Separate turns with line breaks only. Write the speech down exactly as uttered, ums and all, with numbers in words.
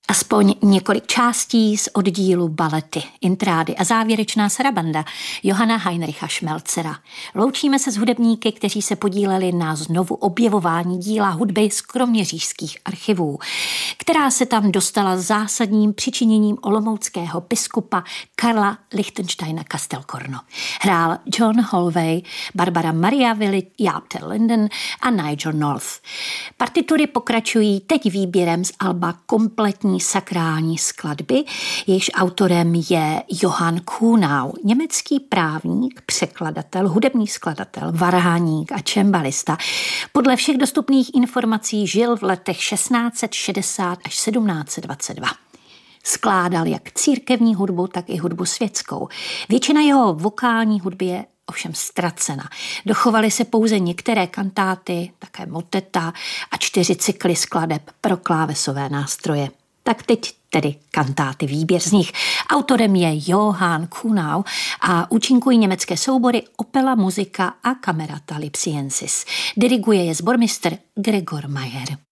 Aspoň několik částí z oddílu balety, intrády a závěrečná sarabanda Johanna Heinricha Schmelzera. Loučíme se s hudebníky, kteří se podíleli na znovu objevování díla hudby z kroměřížských archivů, která se tam dostala zásadním přičiněním olomouckého biskupa Karla Lichtensteina Castelcorno. Hrál John Holloway, Barbara Maria Willi, Jaap ter Linden a Nigel North. Partitury pokračují teď výběrem z alba kompletní sakrální skladby, jejíž autorem je Johann Kuhnau, německý právník, překladatel, hudební skladatel, varhaník a čembalista. Podle všech dostupných informací žil v letech šestnáct set šedesát až sedmnáct set dvacet dva. Skládal jak církevní hudbu, tak i hudbu světskou. Většina jeho vokální hudby je ovšem ztracena. Dochovaly se pouze některé kantáty, také moteta a čtyři cykly skladeb pro klávesové nástroje. Tak teď tedy kantáty, výběr z nich. Autorem je Johann Kuhnau a účinkují německé soubory Opera Musica a Camerata Lipsiensis. Diriguje je sbormistr Gregor Mayer.